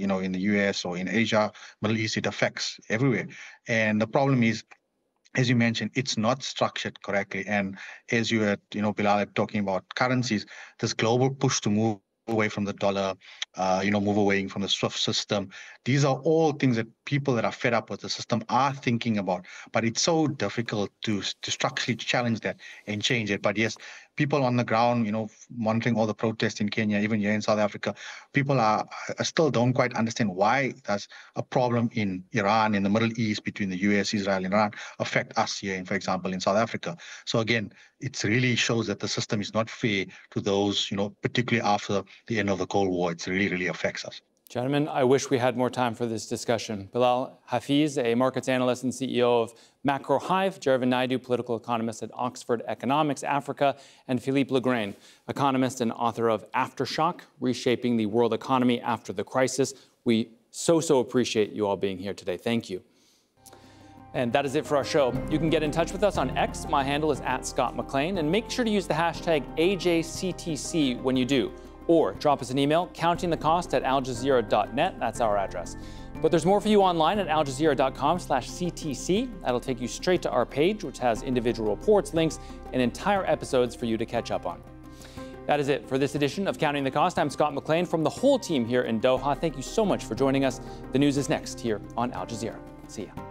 in the US or in Asia, Middle East, it affects everywhere. And the problem is, as you mentioned, it's not structured correctly. And as you had, Bilal, talking about currencies, this global push to move away from the dollar, move away from the SWIFT system. These are all things that people that are fed up with the system are thinking about. But it's so difficult to structurally challenge that and change it. But yes, people on the ground, monitoring all the protests in Kenya, even here in South Africa, people are still don't quite understand why does a problem in Iran, in the Middle East, between the US, Israel, and Iran affect us here, for example, in South Africa. So again, it really shows that the system is not fair to those, particularly after the end of the Cold War. It really, really affects us. Gentlemen, I wish we had more time for this discussion. Bilal Hafeez, a markets analyst and CEO of Macro Hive, Jervin Naidu, political economist at Oxford Economics Africa, and Philippe Legrain, economist and author of Aftershock, Reshaping the World Economy After the Crisis. We so appreciate you all being here today. Thank you. And that is it for our show. You can get in touch with us on X. My handle is @ScottMcLean, and make sure to use the hashtag AJCTC when you do. Or drop us an email, countingthecost@aljazeera.net. That's our address. But there's more for you online at aljazeera.com/CTC. That'll take you straight to our page, which has individual reports, links, and entire episodes for you to catch up on. That is it for this edition of Counting the Cost. I'm Scott McLean from the whole team here in Doha. Thank you so much for joining us. The news is next here on Al Jazeera. See ya.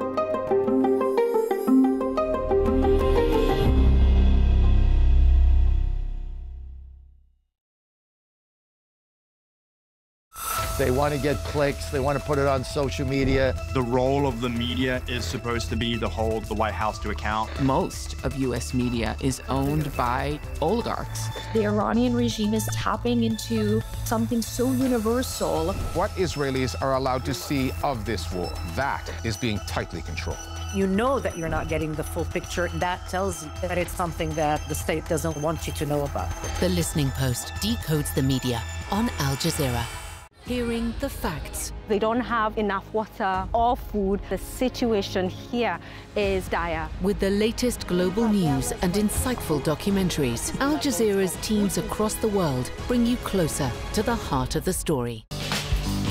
They want to get clicks. They want to put it on social media. The role of the media is supposed to be to hold the White House to account. Most of U.S. media is owned by oligarchs. The Iranian regime is tapping into something so universal. What Israelis are allowed to see of this war, that is being tightly controlled. You know that you're not getting the full picture. That tells you that it's something that the state doesn't want you to know about. The Listening Post decodes the media on Al Jazeera. Hearing the facts. They don't have enough water or food. The situation here is dire. With the latest global news and insightful documentaries, Al Jazeera's teams across the world bring you closer to the heart of the story.